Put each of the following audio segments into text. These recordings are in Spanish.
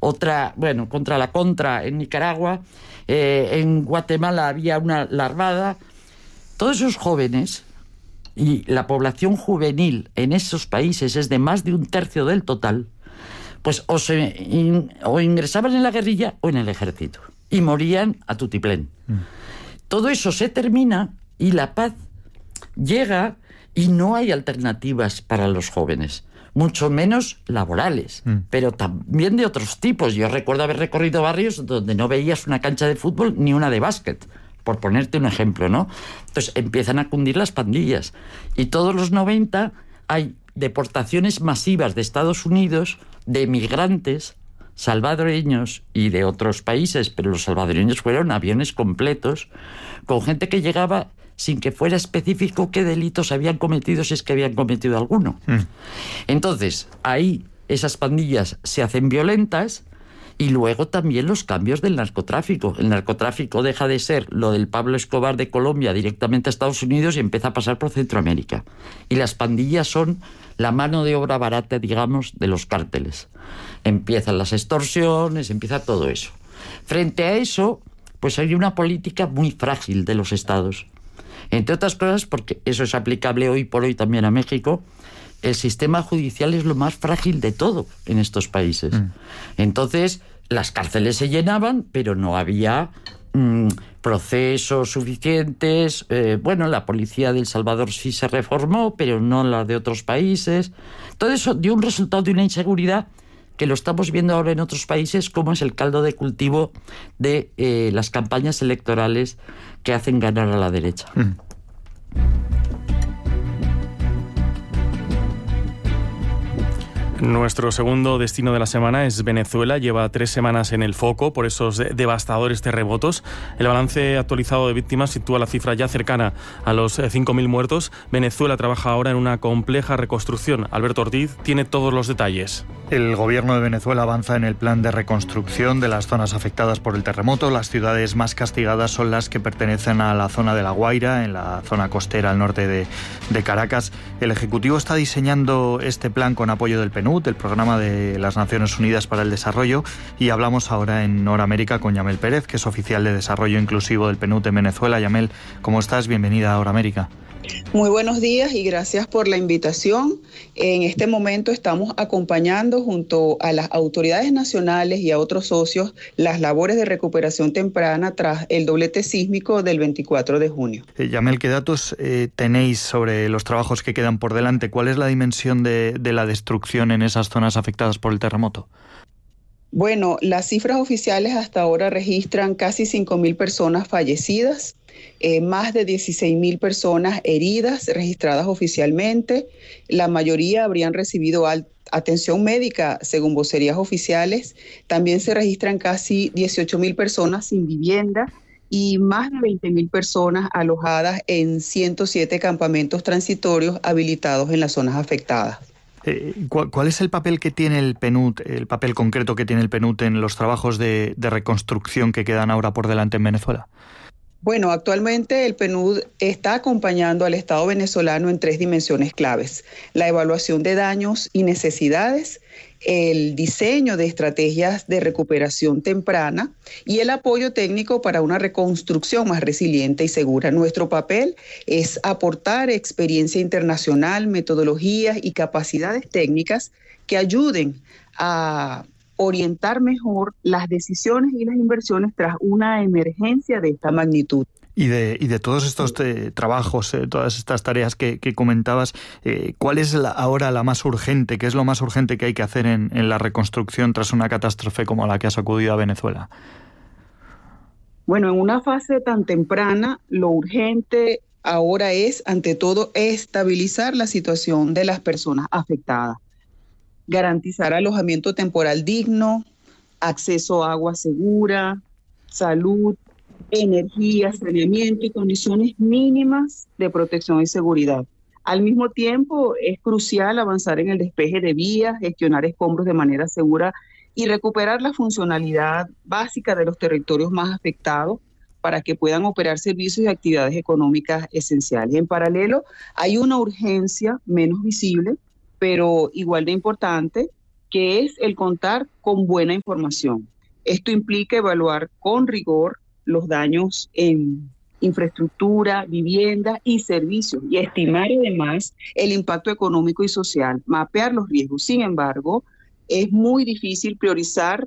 otra, bueno, contra la Contra en Nicaragua, en Guatemala había una larvada. Todos esos jóvenes, y la población juvenil en esos países es de más de 1/3 del total, pues o ingresaban en la guerrilla o en el ejército, y morían a tutiplén. Todo eso se termina y la paz llega y no hay alternativas para los jóvenes, mucho menos laborales, pero también de otros tipos. Yo recuerdo haber recorrido barrios donde no veías una cancha de fútbol ni una de básquet, por ponerte un ejemplo, ¿no? Entonces empiezan a cundir las pandillas, y todos los 90 hay deportaciones masivas de Estados Unidos de migrantes salvadoreños y de otros países, pero los salvadoreños fueron aviones completos con gente que llegaba sin que fuera específico qué delitos habían cometido, si es que habían cometido alguno. Entonces, ahí esas pandillas se hacen violentas, y luego también los cambios del narcotráfico. El narcotráfico deja de ser lo del Pablo Escobar de Colombia directamente a Estados Unidos y empieza a pasar por Centroamérica. Y las pandillas son la mano de obra barata, digamos, de los cárteles. Empiezan las extorsiones, empieza todo eso. Frente a eso, pues hay una política muy frágil de los estados. Entre otras cosas, porque eso es aplicable hoy por hoy también a México, el sistema judicial es lo más frágil de todo en estos países. Entonces, las cárceles se llenaban, pero no había procesos suficientes. Bueno, la policía de El Salvador sí se reformó, pero no la de otros países. Todo eso dio un resultado de una inseguridad que lo estamos viendo ahora en otros países, como es el caldo de cultivo de las campañas electorales que hacen ganar a la derecha. Nuestro segundo destino de la semana es Venezuela. Lleva 3 semanas en el foco por esos devastadores terremotos. El balance actualizado de víctimas sitúa la cifra ya cercana a los 5.000 muertos. Venezuela trabaja ahora en una compleja reconstrucción. Alberto Ortiz tiene todos los detalles. El gobierno de Venezuela avanza en el plan de reconstrucción de las zonas afectadas por el terremoto. Las ciudades más castigadas son las que pertenecen a la zona de La Guaira, en la zona costera al norte de Caracas. El Ejecutivo está diseñando este plan con apoyo del PNUD, del Programa de las Naciones Unidas para el Desarrollo, y hablamos ahora en Hora América con Yamel Pérez, que es oficial de Desarrollo Inclusivo del PNUD en Venezuela. Yamel, ¿cómo estás? Bienvenida a Hora América. Muy buenos días y gracias por la invitación. En este momento estamos acompañando junto a las autoridades nacionales y a otros socios las labores de recuperación temprana tras el doblete sísmico del 24 de junio. Yamel, ¿qué datos tenéis sobre los trabajos que quedan por delante? ¿Cuál es la dimensión de la destrucción en esas zonas afectadas por el terremoto? Bueno, las cifras oficiales hasta ahora registran casi 5.000 personas fallecidas, más de 16.000 personas heridas registradas oficialmente. La mayoría habrían recibido atención médica, según vocerías oficiales. También se registran casi 18.000 personas sin vivienda y más de 20.000 personas alojadas en 107 campamentos transitorios habilitados en las zonas afectadas. ¿Cuál es el papel que tiene el PNUD, el papel concreto que tiene el PNUD en los trabajos de reconstrucción que quedan ahora por delante en Venezuela? Bueno, actualmente el PNUD está acompañando al Estado venezolano en 3 dimensiones claves: la evaluación de daños y necesidades, el diseño de estrategias de recuperación temprana y el apoyo técnico para una reconstrucción más resiliente y segura. Nuestro papel es aportar experiencia internacional, metodologías y capacidades técnicas que ayuden a orientar mejor las decisiones y las inversiones tras una emergencia de esta magnitud. Y de todos estos trabajos, todas estas tareas que comentabas, ¿cuál es ahora la más urgente? ¿Qué es lo más urgente que hay que hacer en la reconstrucción tras una catástrofe como la que ha sacudido a Venezuela? Bueno, en una fase tan temprana, lo urgente ahora es, ante todo, estabilizar la situación de las personas afectadas, garantizar alojamiento temporal digno, acceso a agua segura, salud, energía, saneamiento y condiciones mínimas de protección y seguridad. Al mismo tiempo, es crucial avanzar en el despeje de vías, gestionar escombros de manera segura y recuperar la funcionalidad básica de los territorios más afectados para que puedan operar servicios y actividades económicas esenciales. En paralelo, hay una urgencia menos visible, pero igual de importante, que es el contar con buena información. Esto implica evaluar con rigor los daños en infraestructura, vivienda y servicios, y estimar además el impacto económico y social, mapear los riesgos. Sin embargo, es muy difícil priorizar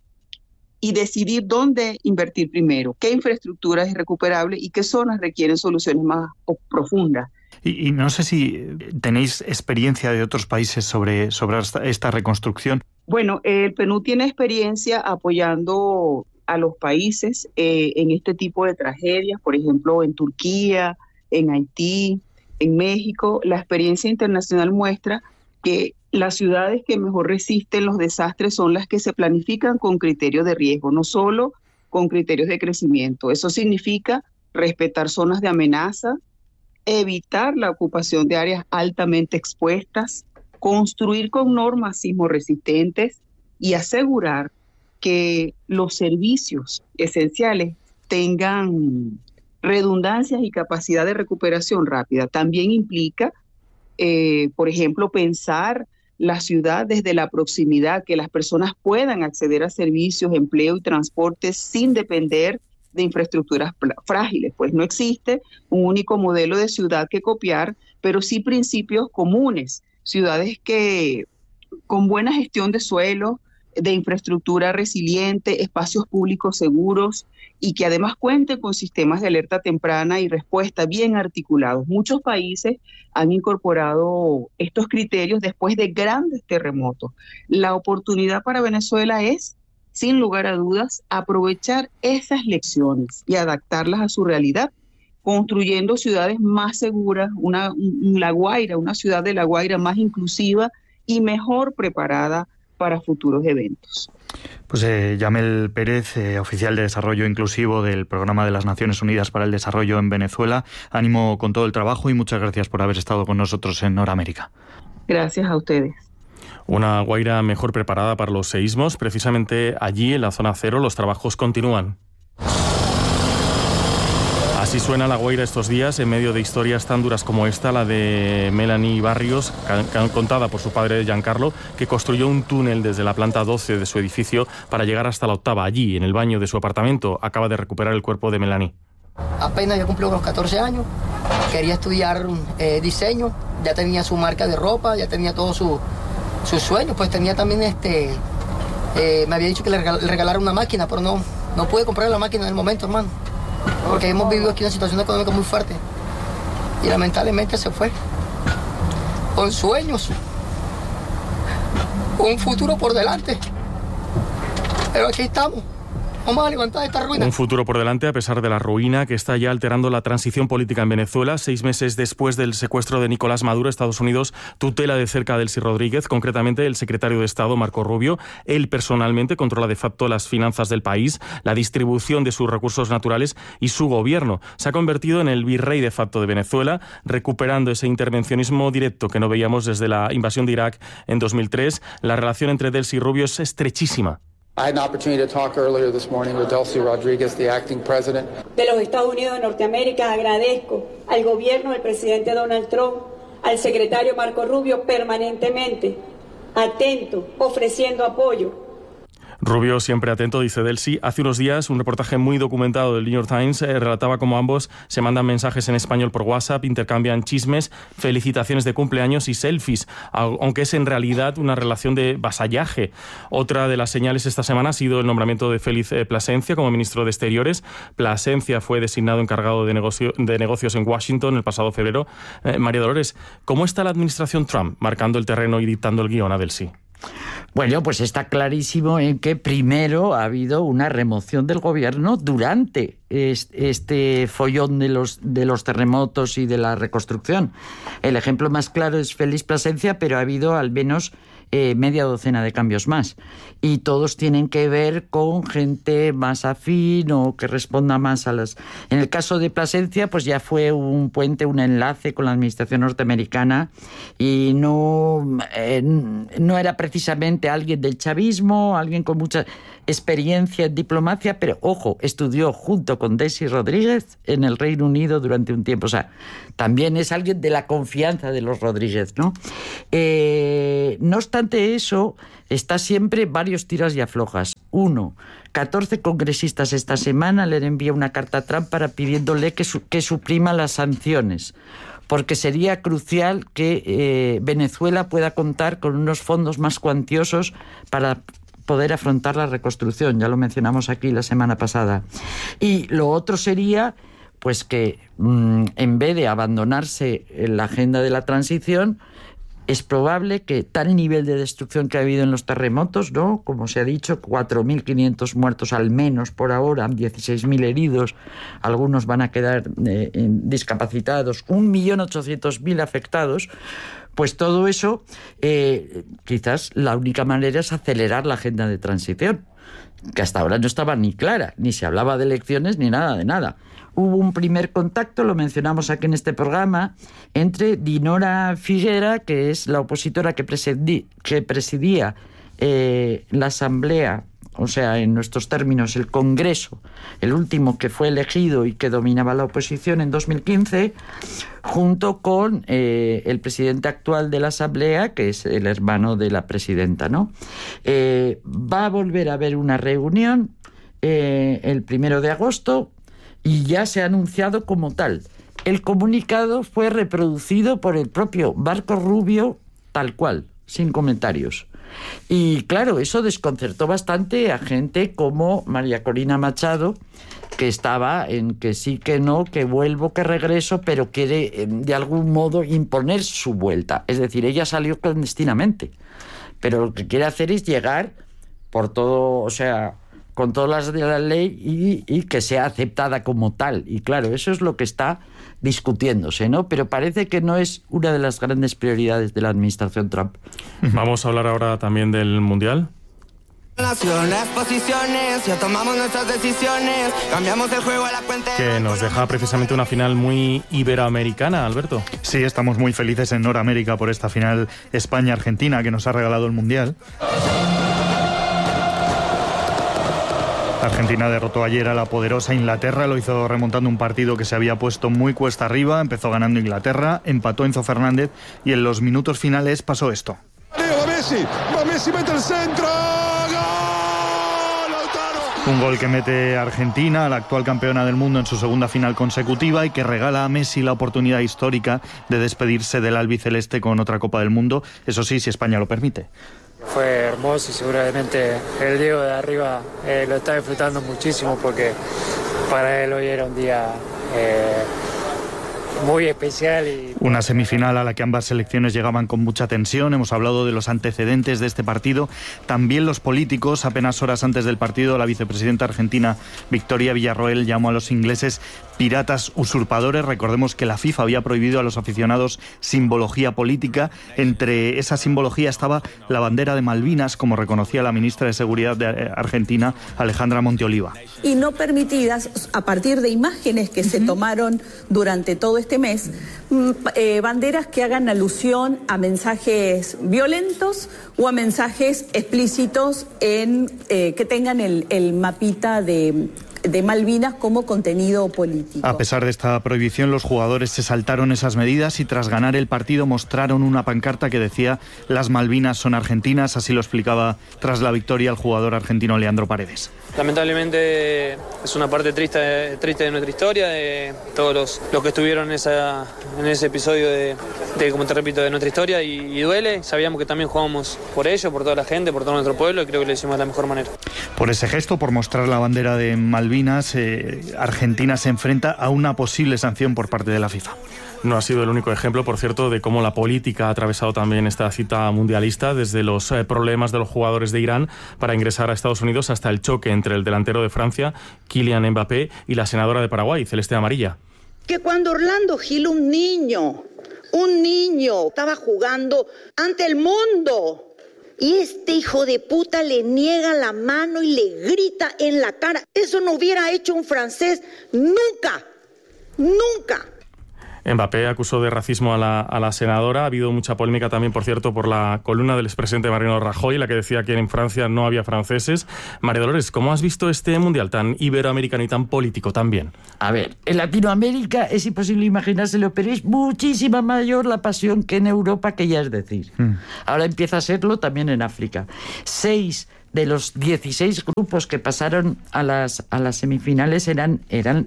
y decidir dónde invertir primero, qué infraestructura es recuperable y qué zonas requieren soluciones más profundas. Y no sé si tenéis experiencia de otros países sobre esta reconstrucción. Bueno, el PNUD tiene experiencia apoyando a los países en este tipo de tragedias, por ejemplo, en Turquía, en Haití, en México. La experiencia internacional muestra que las ciudades que mejor resisten los desastres son las que se planifican con criterios de riesgo, no solo con criterios de crecimiento. Eso significa respetar zonas de amenaza, evitar la ocupación de áreas altamente expuestas, construir con normas sismorresistentes y asegurar que los servicios esenciales tengan redundancias y capacidad de recuperación rápida. También implica, por ejemplo, pensar la ciudad desde la proximidad, que las personas puedan acceder a servicios, empleo y transporte sin depender de infraestructuras frágiles. Pues no existe un único modelo de ciudad que copiar, pero sí principios comunes. Ciudades que con buena gestión de suelo, de infraestructura resiliente, espacios públicos seguros y que además cuenten con sistemas de alerta temprana y respuesta bien articulados. Muchos países han incorporado estos criterios después de grandes terremotos. La oportunidad para Venezuela es, sin lugar a dudas, aprovechar esas lecciones y adaptarlas a su realidad, construyendo ciudades más seguras, La Guaira, una ciudad de La Guaira más inclusiva y mejor preparada para futuros eventos. Pues Yamel Pérez, oficial de Desarrollo Inclusivo del Programa de las Naciones Unidas para el Desarrollo en Venezuela. Ánimo con todo el trabajo y muchas gracias por haber estado con nosotros en Noramérica. Gracias a ustedes. Una Guaira mejor preparada para los seísmos. Precisamente allí, en la zona cero, los trabajos continúan. Así suena La Guaira estos días, en medio de historias tan duras como esta, la de Melanie Barrios, contada por su padre Giancarlo, que construyó un túnel desde la planta 12 de su edificio para llegar hasta la 8ª. Allí, en el baño de su apartamento, acaba de recuperar el cuerpo de Melanie. Apenas yo cumplí los 14 años, quería estudiar diseño, ya tenía su marca de ropa, ya tenía todos sus sueños, pues tenía también me había dicho que le regalara una máquina, pero no pude comprar la máquina en el momento, hermano. Porque hemos vivido aquí una situación económica muy fuerte y lamentablemente se fue con sueños, con un futuro por delante, pero aquí estamos. Vamos a levantar esta ruina. Un futuro por delante a pesar de la ruina que está ya alterando la transición política en Venezuela. 6 meses después del secuestro de Nicolás Maduro, Estados Unidos tutela de cerca a Delcy Rodríguez, concretamente el secretario de Estado, Marco Rubio. Él personalmente controla de facto las finanzas del país, la distribución de sus recursos naturales y su gobierno. Se ha convertido en el virrey de facto de Venezuela, recuperando ese intervencionismo directo que no veíamos desde la invasión de Irak en 2003. La relación entre Delcy y Rubio es estrechísima. I had an opportunity to talk earlier this morning with Delcy Rodríguez, the acting president. De los Estados Unidos de Norteamérica agradezco al gobierno del presidente Donald Trump, al secretario Marco Rubio permanentemente atento, ofreciendo apoyo. Rubio siempre atento, dice Delcy. Hace unos días un reportaje muy documentado del New York Times relataba cómo ambos se mandan mensajes en español por WhatsApp, intercambian chismes, felicitaciones de cumpleaños y selfies, aunque es en realidad una relación de vasallaje. Otra de las señales esta semana ha sido el nombramiento de Félix Plasencia como ministro de Exteriores. Plasencia fue designado encargado de negocios en Washington el pasado febrero. María Dolores, ¿cómo está la administración Trump marcando el terreno y dictando el guión a Delcy? Bueno, pues está clarísimo en que primero ha habido una remoción del gobierno durante este follón de los terremotos y de la reconstrucción. El ejemplo más claro es Félix Plasencia, pero ha habido al menos media docena de cambios más. Y todos tienen que ver con gente más afín o que responda más a las... En el caso de Plasencia, pues ya fue un puente, un enlace con la administración norteamericana y no era precisamente alguien del chavismo, alguien con mucha experiencia en diplomacia, pero ojo, estudió junto con Delcy Rodríguez en el Reino Unido durante un tiempo. O sea, también es alguien de la confianza de los Rodríguez, ¿no? No obstante, obstante eso, está siempre varios tiras y aflojas. 1. 14 congresistas esta semana le han enviado una carta a Trump pidiéndole que suprima las sanciones, porque sería crucial que Venezuela pueda contar con unos fondos más cuantiosos para poder afrontar la reconstrucción. Ya lo mencionamos aquí la semana pasada. Y lo otro sería pues que en vez de abandonarse en la agenda de la transición, es probable que tal nivel de destrucción que ha habido en los terremotos, ¿no? Como se ha dicho, 4.500 muertos al menos por ahora, 16.000 heridos, algunos van a quedar discapacitados, 1.800.000 afectados. Pues todo eso, quizás la única manera es acelerar la agenda de transición, que hasta ahora no estaba ni clara, ni se hablaba de elecciones ni nada de nada. Hubo un primer contacto, lo mencionamos aquí en este programa, entre Dinora Figuera, que es la opositora que presidía la Asamblea, o sea, en nuestros términos, el Congreso, el último que fue elegido y que dominaba la oposición en 2015, junto con el presidente actual de la Asamblea, que es el hermano de la presidenta, ¿no? Va a volver a haber una reunión el 1 de agosto y ya se ha anunciado como tal. El comunicado fue reproducido por el propio Marco Rubio tal cual, sin comentarios. Y claro, eso desconcertó bastante a gente como María Corina Machado, que estaba en que sí, que no, que vuelvo, que regreso, pero quiere de algún modo imponer su vuelta. Es decir, ella salió clandestinamente, pero lo que quiere hacer es llegar por todo, o sea, con todas las de la ley y que sea aceptada como tal. Y claro, eso es lo que está discutiéndose, ¿no? Pero parece que no es una de las grandes prioridades de la administración Trump. Vamos a hablar ahora también del Mundial. Naciones, posiciones, ya tomamos nuestras decisiones, cambiamos el juego a la cuenta. Que nos deja precisamente una final muy iberoamericana, Alberto. Sí, estamos muy felices en Norteamérica por esta final España-Argentina que nos ha regalado el Mundial. Argentina derrotó ayer a la poderosa Inglaterra, lo hizo remontando un partido que se había puesto muy cuesta arriba, empezó ganando Inglaterra, empató Enzo Fernández y en los minutos finales pasó esto. Va Messi, mete el centro, ¡gol! Lautaro. Un gol que mete a Argentina, la actual campeona del mundo, en su segunda final consecutiva y que regala a Messi la oportunidad histórica de despedirse del albiceleste con otra Copa del Mundo, eso sí, si España lo permite. Fue hermoso y seguramente el Diego de arriba lo está disfrutando muchísimo porque para él hoy era un día muy especial. Una semifinal a la que ambas selecciones llegaban con mucha tensión. Hemos hablado de los antecedentes de este partido. También los políticos. Apenas horas antes del partido, la vicepresidenta argentina Victoria Villarroel llamó a los ingleses piratas usurpadores. Recordemos que la FIFA había prohibido a los aficionados simbología política. Entre esa simbología estaba la bandera de Malvinas, como reconocía la ministra de Seguridad de Argentina, Alejandra Monteoliva. Y no permitidas, a partir de imágenes que se tomaron durante todo este mes, banderas que hagan alusión a mensajes violentos o a mensajes explícitos que tengan el mapita de Malvinas como contenido político. A pesar de esta prohibición, los jugadores se saltaron esas medidas y tras ganar el partido mostraron una pancarta que decía "Las Malvinas son argentinas", así lo explicaba tras la victoria el jugador argentino Leandro Paredes. Lamentablemente es una parte triste de nuestra historia, de todos los que estuvieron en ese episodio de, como te repito, de nuestra historia y duele. Sabíamos que también jugamos por ello, por toda la gente, por todo nuestro pueblo y creo que lo hicimos de la mejor manera. Por ese gesto, por mostrar la bandera de Malvinas, Argentina se enfrenta a una posible sanción por parte de la FIFA. No ha sido el único ejemplo, por cierto, de cómo la política ha atravesado también esta cita mundialista, desde los problemas de los jugadores de Irán para ingresar a Estados Unidos hasta el choque entre el delantero de Francia, Kylian Mbappé, y la senadora de Paraguay, Celeste Amarilla. Que cuando Orlando Gil, un niño, estaba jugando ante el mundo y este hijo de puta le niega la mano y le grita en la cara. Eso no hubiera hecho un francés nunca. Mbappé acusó de racismo a la senadora. Ha habido mucha polémica también, por cierto, por la columna del expresidente Mariano Rajoy, la que decía que en Francia no había franceses. María Dolores, ¿cómo has visto este mundial tan iberoamericano y tan político también? A ver, en Latinoamérica es imposible imaginárselo, pero es muchísima mayor la pasión que en Europa, que ya es decir. Ahora empieza a serlo también en África. 6 de los 16 grupos que pasaron a las semifinales eran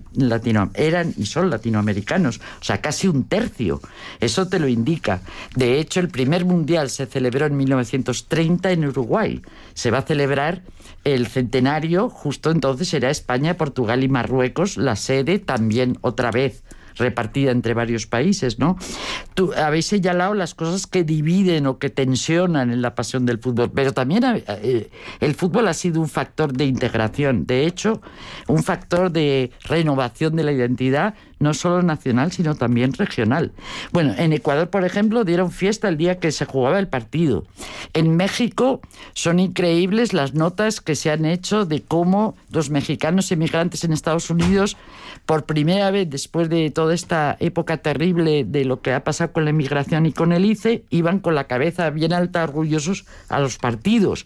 y son latinoamericanos, o sea, casi un tercio. Eso te lo indica. De hecho, el primer mundial se celebró en 1930 en Uruguay. Se va a celebrar el centenario, justo entonces será España, Portugal y Marruecos la sede, también otra vez repartida entre varios países, ¿no? Tú habéis señalado las cosas que dividen o que tensionan en la pasión del fútbol, pero también el fútbol ha sido un factor de integración, de hecho, un factor de renovación de la identidad, no solo nacional, sino también regional. Bueno, en Ecuador, por ejemplo, dieron fiesta el día que se jugaba el partido. En México son increíbles las notas que se han hecho de cómo los mexicanos emigrantes en Estados Unidos, por primera vez después de toda esta época terrible de lo que ha pasado con la inmigración y con el ICE, iban con la cabeza bien alta, orgullosos a los partidos.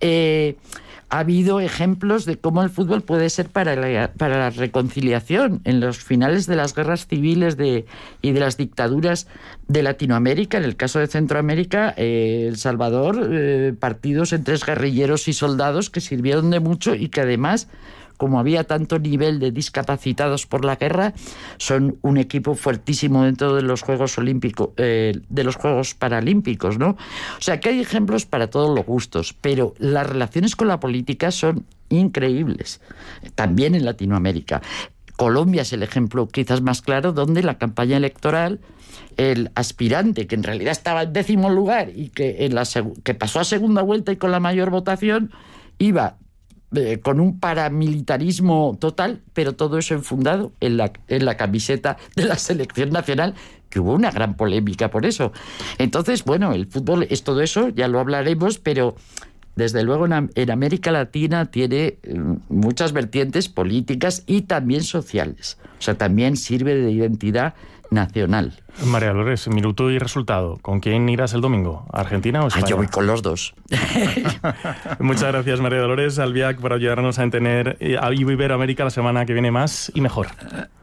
Ha habido ejemplos de cómo el fútbol puede ser para la reconciliación en los finales de las guerras civiles y de las dictaduras de Latinoamérica. En el caso de Centroamérica, El Salvador, partidos entre guerrilleros y soldados que sirvieron de mucho y que además, como había tanto nivel de discapacitados por la guerra, son un equipo fuertísimo dentro de los Juegos Olímpicos, de los Juegos Paralímpicos, ¿no? O sea, que hay ejemplos para todos los gustos, pero las relaciones con la política son increíbles, también en Latinoamérica. Colombia es el ejemplo quizás más claro, donde la campaña electoral, el aspirante, que en realidad estaba en 10º lugar y que pasó a segunda vuelta y con la mayor votación, iba con un paramilitarismo total, pero todo eso enfundado en la camiseta de la selección nacional, que hubo una gran polémica por eso. Entonces, bueno, el fútbol es todo eso, ya lo hablaremos, pero desde luego en América Latina tiene muchas vertientes políticas y también sociales. O sea, también sirve de identidad nacional. María Dolores, minuto y resultado. ¿Con quién irás el domingo? ¿Argentina o España? Yo voy con los dos. Muchas gracias, María Dolores Albiach, por ayudarnos a entender a Iberoamérica la semana que viene más y mejor.